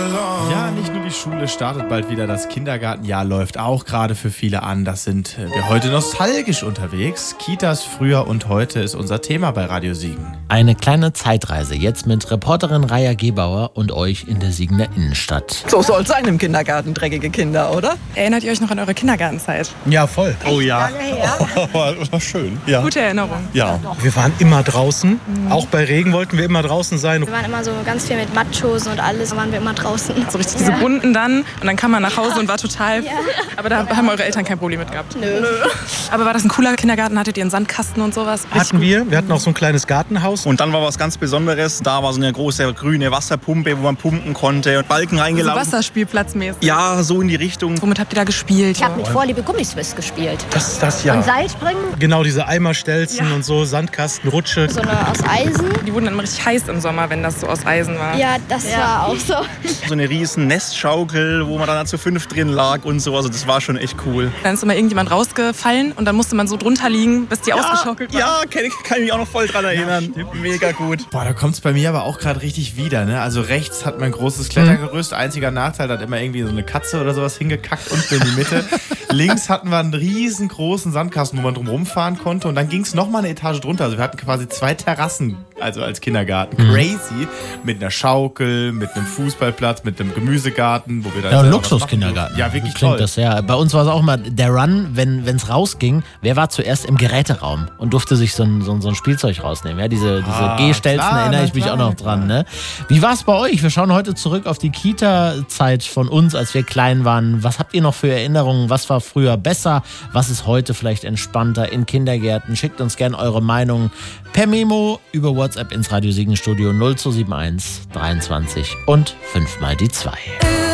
Ja, nicht nur die Schule startet bald wieder, das Kindergartenjahr läuft auch gerade für viele an. Das sind wir heute nostalgisch unterwegs. Kitas früher und heute ist unser Thema bei Radio Siegen. Eine kleine Zeitreise jetzt mit Reporterin Raya Gebauer und euch in der Siegener Innenstadt. So soll es sein im Kindergarten, dreckige Kinder, oder? Erinnert ihr euch noch an eure Kindergartenzeit? Ja, voll. Oh ja. War schön. Ja. Gute Erinnerung. Ja. Wir waren immer draußen. Auch bei Regen wollten wir immer draußen sein. Wir waren immer so ganz viel mit Matschhosen und alles, da waren wir immer draußen. So richtig diese bunten dann und dann kam man nach Hause und war total... Aber da haben eure Eltern kein Problem mit gehabt? Nö. Aber war das ein cooler Kindergarten? Hattet ihr einen Sandkasten und sowas? Hatten wir. Wir hatten auch so ein kleines Gartenhaus. Und dann war was ganz Besonderes. Da war so eine große grüne Wasserpumpe, wo man pumpen konnte und Balken So reingelaufen. Wasserspielplatzmäßig. Ja, so in die Richtung. Womit habt ihr da gespielt? Ich habe mit Vorliebe Gummiswiss gespielt. Das ist das, ja. Und Seilspringen, Genau, diese Eimerstelzen und so, Sandkasten, Rutsche. So eine aus Eisen. Die wurden dann immer richtig heiß im Sommer, wenn das so aus Eisen war. Ja, das war auch so. So eine riesen Nestschaukel, wo man dann zu 5 drin lag und so. Also das war schon echt cool. Dann ist immer irgendjemand rausgefallen und dann musste man so drunter liegen, bis die ausgeschaukelt war. Ja, kann ich mich auch noch voll dran erinnern. Mega gut. Boah, da kommt's bei mir aber auch gerade richtig wieder, ne? Also rechts hat man ein großes Klettergerüst. Einziger Nachteil, da hat immer irgendwie so eine Katze oder sowas hingekackt unten in die Mitte. Links hatten wir einen riesengroßen Sandkasten, wo man drum rumfahren konnte. Und dann ging's noch mal eine Etage drunter. Also wir hatten quasi 2 Terrassen, also als Kindergarten. Crazy. Mit einer Schaukel, mit einem Fußballplatz, mit einem Gemüsegarten, wo wir dann... Ja, ein Luxuskindergarten. Ja, wirklich Klingt toll. das ja. Bei uns war es auch mal der Run, wenn es rausging, wer war zuerst im Geräteraum und durfte sich so ein Spielzeug rausnehmen. Ja, diese Gehstelzen klar, erinnere ich mich klar, auch noch dran. Ne? Wie war es bei euch? Wir schauen heute zurück auf die Kita-Zeit von uns, als wir klein waren. Was habt ihr noch für Erinnerungen? Was war früher besser? Was ist heute vielleicht entspannter in Kindergärten? Schickt uns gerne eure Meinung per Memo über WhatsApp ins Radio Siegen Studio 0271 23 und 5 mal die 2.